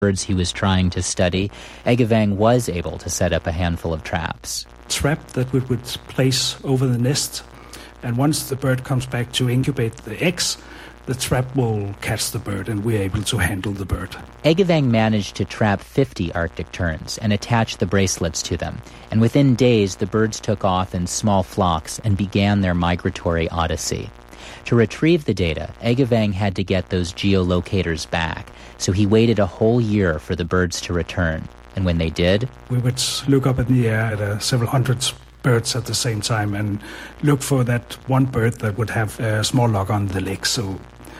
birds he was trying to study, Eggevang was able to set up a handful of traps. Trap that we would place over the nest, and once the bird comes back to incubate the eggs, the trap will catch the bird and we're able to handle the bird. Eggevang managed to trap 50 Arctic terns and attach the bracelets to them, and within days the birds took off in small flocks and began their migratory odyssey. To retrieve the data, Eggevang had to get those geolocators back, so he waited a whole year for the birds to return. And when they did, we would look up in the air at several hundred birds at the same time and look for that one bird that would have a small lock on the leg. So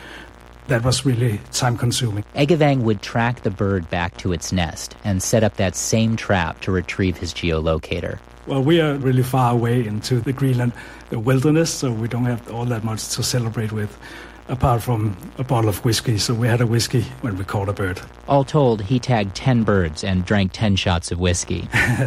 that was really time-consuming. Eggevang would track the bird back to its nest and set up that same trap to retrieve his geolocator. Well, we are really far away into the Greenland wilderness, so we don't have all that much to celebrate with, apart from a bottle of whiskey. So we had a whiskey when we caught a bird. All told, he tagged 10 birds and drank 10 shots of whiskey.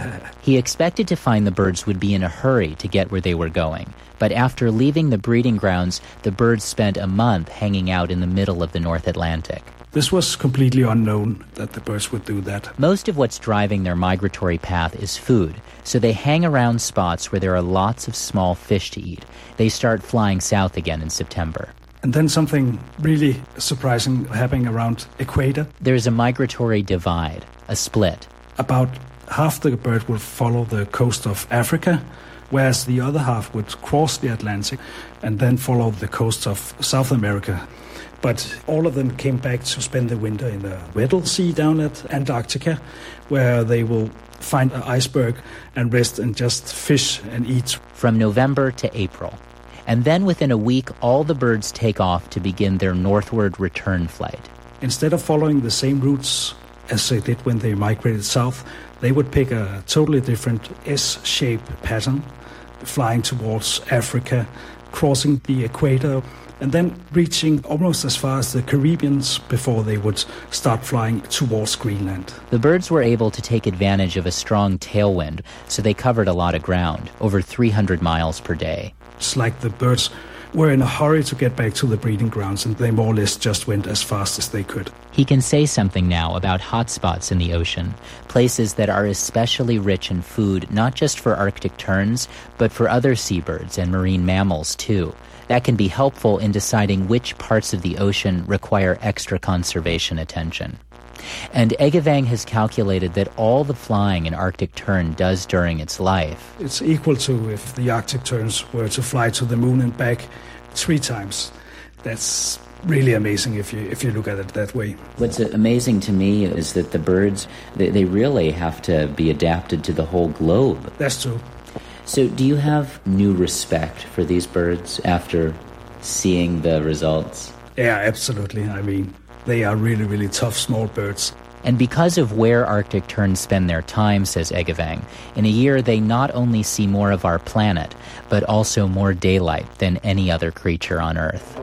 He expected to find the birds would be in a hurry to get where they were going. But after leaving the breeding grounds, the birds spent a month hanging out in the middle of the North Atlantic. This was completely unknown that the birds would do that. Most of what's driving their migratory path is food, so they hang around spots where there are lots of small fish to eat. They start flying south again in September. And then something really surprising happening around equator. There's a migratory divide, a split. About half the bird will follow the coast of Africa, whereas the other half would cross the Atlantic and then follow the coast of South America. But all of them came back to spend the winter in the Weddell Sea down at Antarctica, where they will find an iceberg and rest and just fish and eat. From November to April. And then within a week, all the birds take off to begin their northward return flight. Instead of following the same routes as they did when they migrated south, they would pick a totally different S-shaped pattern, flying towards Africa, crossing the equator, and then reaching almost as far as the Caribbean before they would start flying towards Greenland. The birds were able to take advantage of a strong tailwind, so they covered a lot of ground, over 300 miles per day. It's like the birds were in a hurry to get back to the breeding grounds, and they more or less just went as fast as they could. He can say something now about hotspots in the ocean, places that are especially rich in food, not just for Arctic terns, but for other seabirds and marine mammals too. That can be helpful in deciding which parts of the ocean require extra conservation attention. And Eggevang has calculated that all the flying an Arctic tern does during its life. It's equal to if the Arctic terns were to fly to the moon and back 3 times. That's really amazing if you look at it that way. What's amazing to me is that the birds, they really have to be adapted to the whole globe. That's true. So do you have new respect for these birds after seeing the results? Yeah, absolutely. I mean, they are really, really tough small birds. And because of where Arctic terns spend their time, says Eggevang, in a year they not only see more of our planet, but also more daylight than any other creature on Earth.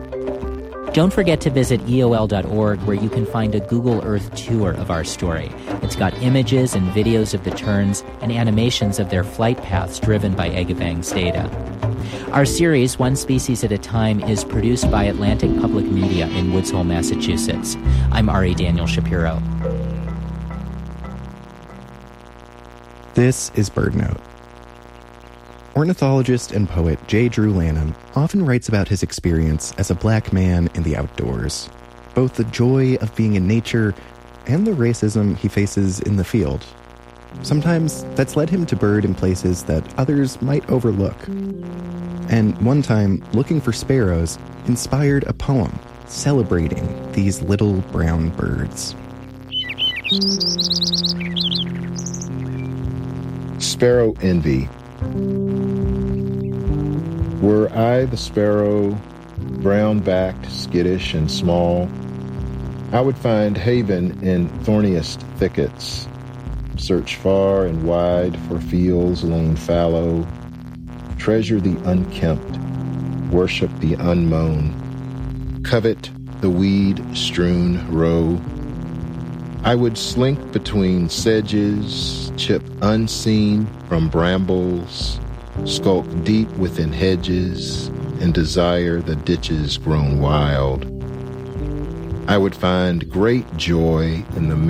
Don't forget to visit EOL.org, where you can find a Google Earth tour of our story. It's got images and videos of the terns and animations of their flight paths driven by Eggevang's data. Our series, One Species at a Time, is produced by Atlantic Public Media in Woods Hole, Massachusetts. I'm Ari Daniel Shapiro. This is BirdNote. Ornithologist and poet J. Drew Lanham often writes about his experience as a black man in the outdoors, both the joy of being in nature and the racism he faces in the field. Sometimes that's led him to bird in places that others might overlook. And one time, looking for sparrows inspired a poem celebrating these little brown birds. Sparrow Envy. Were I the sparrow, brown-backed, skittish, and small, I would find haven in thorniest thickets, search far and wide for fields lain fallow, treasure the unkempt, worship the unmown, covet the weed-strewn row. I would slink between sedges, chip unseen from brambles, skulk deep within hedges, and desire the ditches grown wild. I would find great joy in the